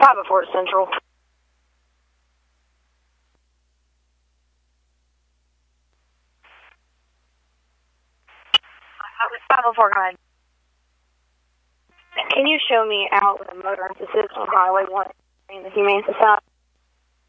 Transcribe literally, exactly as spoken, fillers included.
five oh four Central. five oh four, go ahead. Can you show me out with a motorist assist on Highway one in the Humane Society?